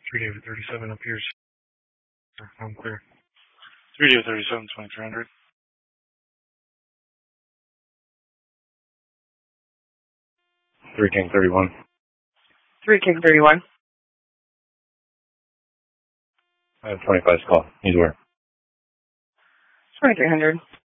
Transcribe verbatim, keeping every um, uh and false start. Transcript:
three David thirty-seven appears. I'm clear. three David thirty-seven, twenty-three hundred. three King thirty-one. three King thirty-one. I have twenty-five call. He's where? twenty-three hundred.